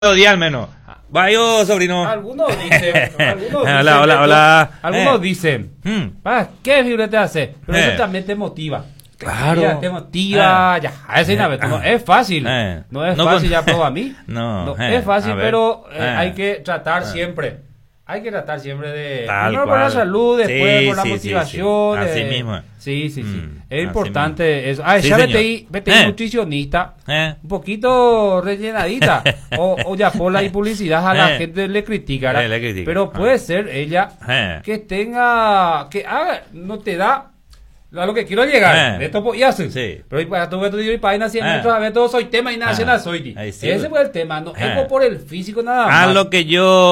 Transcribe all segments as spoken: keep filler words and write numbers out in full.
día al menos. Vaya, sobrino. Algunos dicen, algunos dicen, hola, hola, hola. Algunos Eh. dicen, Hmm. "Ah, ¿qué figura te hace?" Pero Eh. eso también te motiva. Claro. Ya, te motiva, Eh. ya. A ese Eh. no, no es fácil. Eh. No es No fácil, con- ya probó a mí. No, No eh, es fácil, a ver. pero eh, Eh. hay que tratar Eh. siempre. Hay que tratar siempre de Tal primero por la cual. salud, después Sí, por la sí, sí, motivación. sí. Así eh, mismo. Sí, sí, sí. Mm, Es así importante eso. Ah, Sí, ya señor. vete ahí, vete Eh. ahí nutricionista. Eh. Un poquito rellenadita. o, o ya por la publicidad a la Eh. gente le critica. ¿verdad? Eh, le critica. Pero Ah. puede ser ella Eh. que tenga, que haga, no te da a lo que quiero llegar. Eh. De esto y así. Sí. Pero para tu veto y página cien Eh. metros a ver todo soy tema y nada Ah. nada soy. Ahí sí. Ese fue el tema. No Eh. es por el físico nada A más. lo que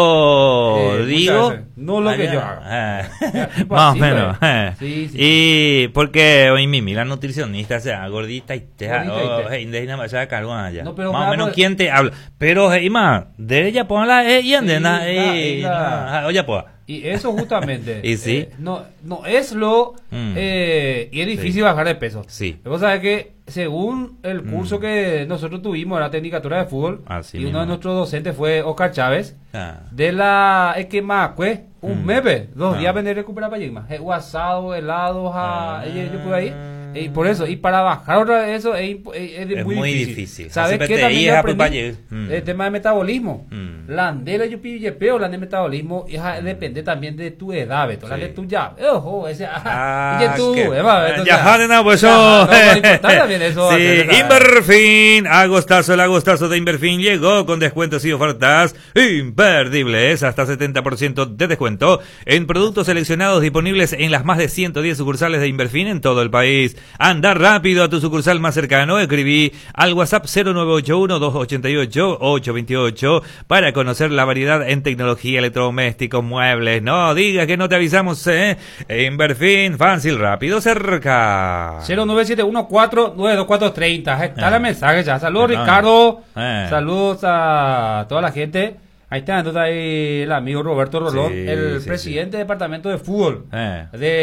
yo Eh, digo. muchas veces. No lo que allá, yo haga. eh, Ya, tipo Más o así, menos. pues. eh. Sí, sí. Y porque hoy Mimi, la nutricionista, o sea, gordita y te. Gordita y Oh, te. hey, indígena, vaya a cargo allá. No, pero Más o me menos, hago- ¿quién te habla? Pero, hey, ma, de ella ponla, eh, y ande, Sí, na, la- eh, la- na, oye, pues. Y eso justamente. ¿Y sí? eh, no, no es lo. Mm. eh, y es difícil Sí. bajar de peso. Sí. Vos sabés que según el curso Mm. que nosotros tuvimos en la Tecnicatura de Fútbol, Así y mismo. uno de nuestros docentes fue Oscar Chávez, Ah. de la Equemacue, un Mm. mebe, dos Ah. días venir a recuperar para Yigma. Eh, asado, helado, ja, Ah. eh, yo pude ahí. Y por eso, y para bajar otra vez eso es, imp- es- es Es muy, muy difícil. difícil. ¿Sabes Así qué te también iba yo a preparar aprendí? llegar. Mm. El tema de metabolismo. Mm. La andela yo pille peo, la de metabolismo, y ja, depende también de tu edad, Beto. La Sí. de tu ya, ojo, ese, Ah, y de tu, qué- eh, va, Beto, ya, ya. jale, no, pues Ya, yo. no, no, importante también eso, Sí, hacer esa- Inverfin, agostazo, el agostazo de Inverfin llegó con descuentos y ofertas imperdibles, hasta setenta por ciento de descuento en productos seleccionados disponibles en las más de ciento diez sucursales de Inverfin en todo el país. Anda rápido a tu sucursal más cercano, escribí al WhatsApp cero nueve ocho uno, dos ocho ocho, ocho dos ocho para conocer la variedad en tecnología, electrodomésticos, muebles. No digas que no te avisamos, eh. Inverfin, fácil, rápido, cerca. cero nueve siete uno cuatro nueve dos cuatro tres cero. Está Ah. el mensaje ya. Saludos, Perdón. Ricardo. Eh. Saludos a toda la gente. Ahí está, entonces ahí el amigo Roberto Rolón, Sí, el sí, presidente del departamento de fútbol Eh.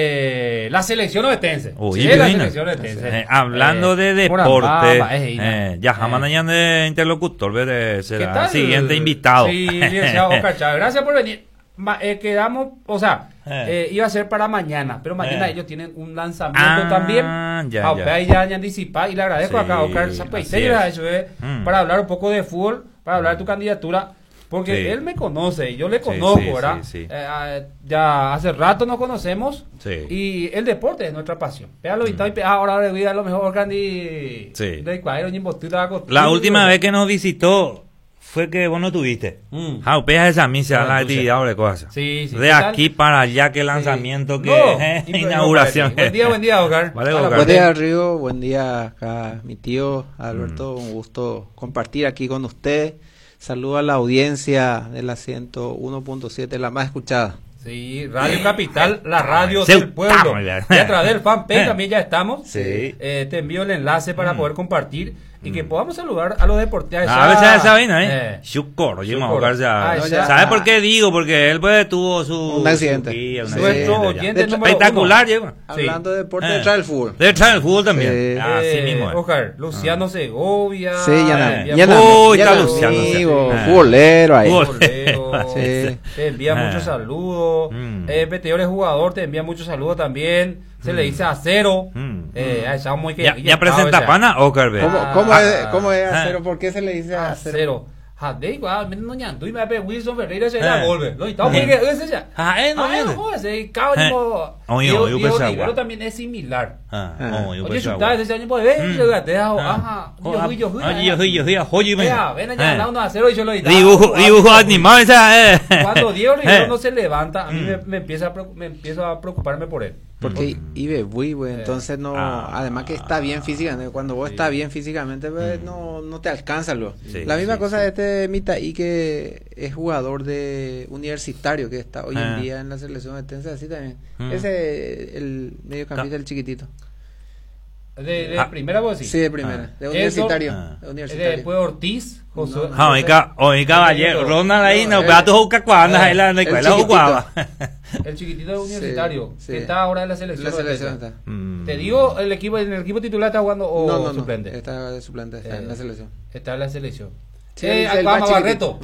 de la selección ovetense. Uy, Sí, la divina. selección ovetense. Eh, hablando Eh, de por deporte, Ambaba, es Ina. eh, ya jamás Eh. mañana de interlocutor, ¿verdad? ¿Qué Será tal? siguiente invitado. Sí, licenciado Oscar Chávez. Gracias por venir. Ma- eh, quedamos, o sea, Eh. eh, iba a ser para mañana, pero mañana Eh. ellos tienen un lanzamiento Ah, también. ya, Ah, ya. ya, ya, ya anticipar y le agradezco Sí, acá a Oscar así Zapaiseira, es. eso es, Mm. para hablar un poco de fútbol, para hablar de tu candidatura. Porque Sí. él me conoce, yo le Sí, conozco, sí, ¿verdad? sí, sí. Eh, ah, ya hace rato nos conocemos Sí. y el deporte es nuestra pasión. Pégalo y tal, y pe- ah, ahora le voy a dar lo mejor, Candy. Sí. De cuadro, ni postura, La última vez que nos visitó fue que vos no tuviste. Mm. Ah, pegas esa misa, Ah, la entonces. actividad o de cosas. Sí, sí. De ¿Qué tal? aquí para allá, que lanzamiento, Sí. que No, eh, imp- inauguración. Buen día, buen día, Oscar. Vale, Hola, Oscar. Buen Oscar. día, Río. Buen día acá, mi tío Alberto. Mm. Un gusto compartir aquí con usted. Saludo a la audiencia de la ciento uno punto siete, la más escuchada. Sí, Radio Capital, la radio Sí, del pueblo. estamos ya. Y a través del fanpage también ya estamos. Sí. Eh, te envío el enlace para Mm. poder compartir y que podamos saludar a los deportistas. A veces esa vaina, ¿eh? Eh, Chucoro, yo me Chucoro. voy a ya. Ah, ya. ¿Sabes por qué digo? Porque él pues tuvo su... Un accidente. su guía, un Sí. accidente, Nuestro ya. oyente De- número Espectacular, uno. lleva. Sí. Hablando de deporte, Eh. detrás del fútbol. De echar el fútbol también. Sí. Así Eh, mismo. es. Oscar, Luciano Segovia. Sí, ya envía ya no. Uy, ya está no, Luciano, amigo, sí. futbolero ahí. Fútbol. Bolero, Sí. te envía Ah. muchos saludos. Mm. Eh, Peteor es jugador, te envía muchos saludos también. Se le dice acero. Mm. Eh, ah, está muy que Ya, ya presenta pana, Oscar, ve. ¿Cómo, Ah. cómo es, cómo es Ah. acero? ¿Por qué se le dice Ah, acero? cero. Jadei, igual, no ñandu y me ve Wilson Ferreira se Eh. la vuelve. No, y todo Eh. porque ese ya. Ah, eh, no Ah, viene. no, ese cabrón. Oye, Diego oye, yo Diego pensaba, Rivero guau. también es similar. Ah, Ah. oh, yo Oye, pensaba, chuta, guau. ese año puede ver, Mm. yo te dejo, Ah. ajá. Oh, Yo ah, fui, yo fui. ah, yo fui, yo fui, oye, ven. Vea, ven allá, Eh. da uno a cero y yo lo editaba. Dibujo, Ah, dibujo ah, animado, esa, eh. Cuando Diego Rivero Eh. no se levanta, a mí Mm. me, me empieza a preocu- me empiezo a preocuparme por él. Porque Ibe muy bueno, Eh. entonces no, Ah. además que está bien físicamente, cuando vos Sí. estás bien físicamente, pues, Mm. no, no te alcanza lo. Sí, La misma sí, cosa sí. de este Mitaí que es jugador de universitario, que está hoy Ah. en día en la selección de Tense, así también. Mm. Ese, el mediocampista, el chiquitito. De, de Ah. primera voz, sí. Sí, de primera, Ah. de Eso- universitario. Ah. de Eh, universitario. Después Ortiz, Josué. No. Ah, oiga, oiga, caballero, Ronald ahí, no, eh, vea tu juca cuando eh, ahí la en la el escuela chiquitito. jugaba. El chiquitito de universitario, Sí, sí. que está ahora en la selección. La selección holandesa. está. Mm. Te digo, el equipo, en el equipo titular está jugando o no, no, suplente. no, está de suplente, está en Eh, la selección. Está en la selección. Eh, Alfama Barreto.